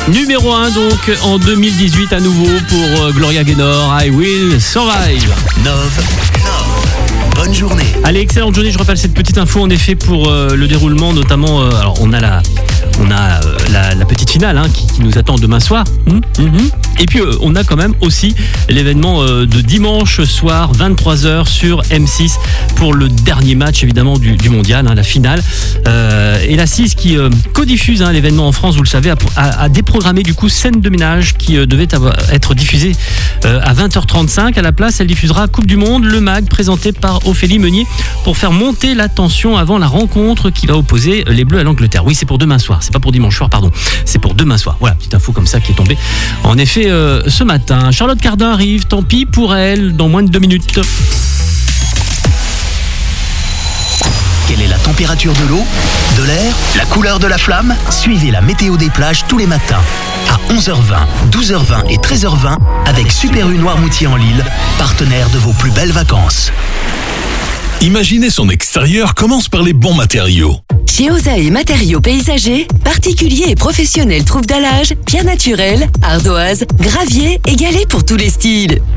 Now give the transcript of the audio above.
Numéro 1 donc en 2018 à nouveau pour Gloria Gaynor, I Will Survive. Bonne journée. Allez, excellente journée, je rappelle cette petite info en effet pour le déroulement, notamment, alors on a la petite finale qui nous attend demain soir. Et puis on a quand même aussi l'événement de dimanche soir 23h sur M6 pour le dernier match évidemment du mondial, la finale. Et la 6 qui codiffuse l'événement en France, vous le savez, a déprogrammé du coup Scène de ménage qui devait être diffusée à 20h35. À la place, elle diffusera Coupe du Monde, le MAG présenté par Ophélie Meunier pour faire monter la tension avant la rencontre qui va opposer les Bleus à l'Angleterre. Oui, c'est pour demain soir, c'est pas pour dimanche soir, pardon, c'est pour demain soir. Voilà, petite info comme ça qui est tombée en effet ce matin. Charlotte Cardin arrive, tant pis pour elle, dans moins de 2 minutes. Quelle est la température de l'eau, de l'air, la couleur de la flamme? Suivez la météo des plages tous les matins à 11h20, 12h20 et 13h20 avec Super U Noirmoutier en Lille, partenaire de vos plus belles vacances. Imaginez son extérieur commence par les bons matériaux. Chez Osae Matériaux Paysagers, particuliers et professionnels trouvent dallage, pierre naturelle, ardoise, gravier et galets pour tous les styles.